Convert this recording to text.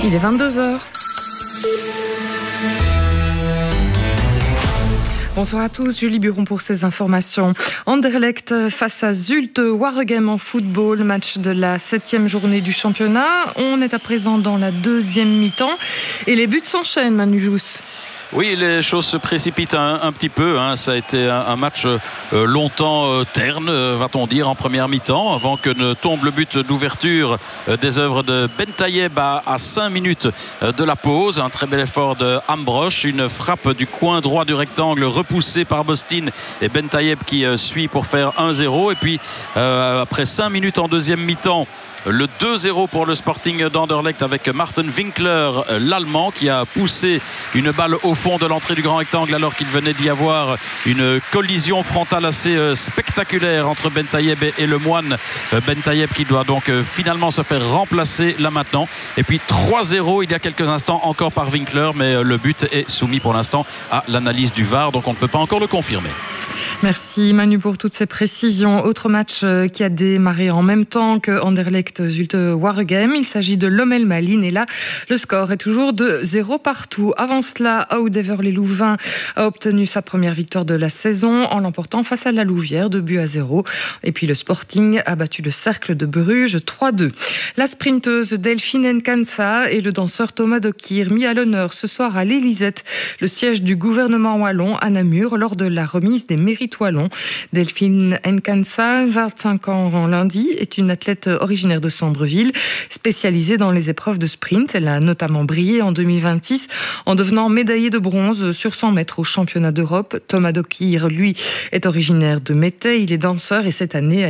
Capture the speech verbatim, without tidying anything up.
Il est vingt-deux heures. Bonsoir à tous, Julie Buron pour ces informations. Anderlecht face à Zulte Waregem en football, match de la septième journée du championnat. On est à présent dans la deuxième mi-temps et les buts s'enchaînent, Manu Jousse. Oui, les choses se précipitent un, un petit peu. Hein. Ça a été un, un match euh, longtemps euh, terne, euh, va-t-on dire, en première mi-temps, avant que ne tombe le but d'ouverture euh, des œuvres de Bentayeb à, à cinq minutes euh, de la pause. Un très bel effort de Ambrosch, une frappe du coin droit du rectangle repoussée par Bostin et Bentayeb qui euh, suit pour faire un zéro. Et puis, euh, après cinq minutes en deuxième mi-temps, le deux zéro pour le Sporting d'Anderlecht avec Martin Winkler, l'Allemand, qui a poussé une balle au fond de l'entrée du grand rectangle alors qu'il venait d'y avoir une collision frontale assez spectaculaire entre Bentayeb et le Moine. Bentayeb qui doit donc finalement se faire remplacer là maintenant. Et puis trois zéro il y a quelques instants encore par Winkler, mais le but est soumis pour l'instant à l'analyse du V A R, donc on ne peut pas encore le confirmer. Merci Manu pour toutes ces précisions. Autre match qui a démarré en même temps que Anderlecht Zulte Waregem. Il s'agit de Lommel Malines et là, le score est toujours de zéro partout. Avant cela, Oud-Heverlee-Louvain a obtenu sa première victoire de la saison en l'emportant face à la Louvière, deux buts à zéro. Et puis le Sporting a battu le Cercle de Bruges trois deux. La sprinteuse Delphine Nkansa et le danseur Thomas Dokir mis à l'honneur ce soir à l'Élysette, le siège du gouvernement wallon à Namur, lors de la remise des mérites wallons. Delphine Nkansa, vingt-cinq ans lundi, est une athlète originaire de Sambreville, spécialisée dans les épreuves de sprint. Elle a notamment brillé en deux mille vingt-six en devenant médaillée de bronze sur cent mètres au championnat d'Europe. Thomas Dokir, lui, est originaire de Mettey. Il est danseur et cette année